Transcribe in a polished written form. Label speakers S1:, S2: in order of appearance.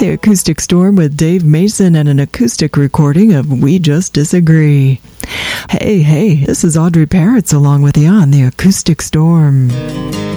S1: The Acoustic Storm with Dave Mason and an acoustic recording of We Just Disagree. Hey, this is Audrey Parrots along with you on The Acoustic Storm.